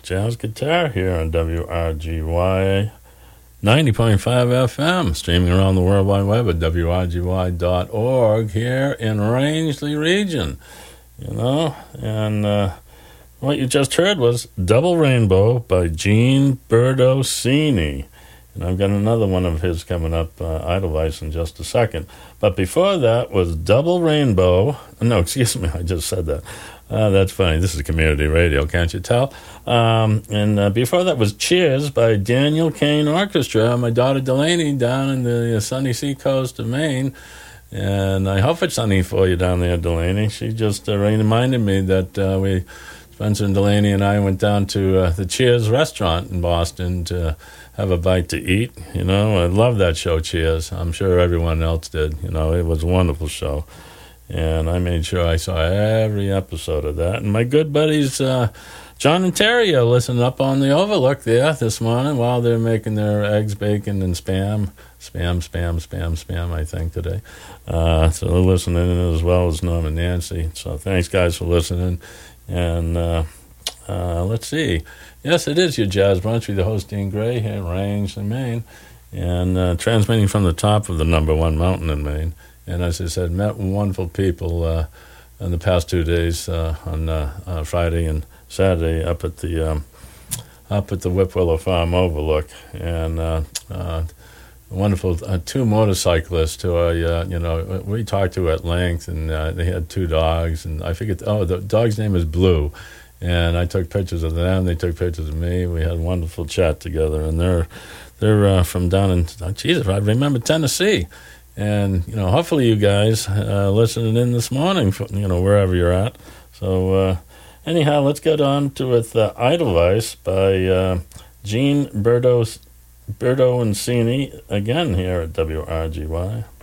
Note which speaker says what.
Speaker 1: jazz guitar here on WRGY 90.5 FM, streaming around the World Wide Web at WRGY.org here in Rangeley region. And what you just heard was Double Rainbow by Gene Bertocini. And I've got another one of his coming up, Edelweiss, in just a second. But before that was Double Rainbow. No, excuse me, I just said that. That's funny. This is community radio, can't you tell? And before that was Cheers by Daniel Kane Orchestra, my daughter Delaney down in the sunny seacoast of Maine. And I hope it's sunny for you down there, Delaney. She just reminded me that Spencer and Delaney and I went down to the Cheers restaurant in Boston to have a bite to eat. I love that show, Cheers. I'm sure everyone else did. It was a wonderful show. And I made sure I saw every episode of that. And my good buddies, John and Terry, are listening up on the Overlook there this morning while they're making their eggs, bacon, and spam, I think, today. So they're listening in as well as Norm and Nancy. So thanks, guys, for listening. And let's see. Yes, it is your Jazz Brunch with the host, Dean Gray, here in Rangeley, Maine, and transmitting from the top of the #1 mountain in Maine. And as I said, met wonderful people in the past 2 days on Friday and Saturday up at the Whipwillow Farm Overlook, and wonderful two motorcyclists who we talked to at length, and they had two dogs, and I forget. The dog's name is Blue. And I took pictures of them. They took pictures of me. We had a wonderful chat together. And they're from down in, I remember Tennessee. And, hopefully you guys listening in this morning, wherever you're at. So, anyhow, let's get on to with Edelweiss by Gene Bertocini again here at WRGY.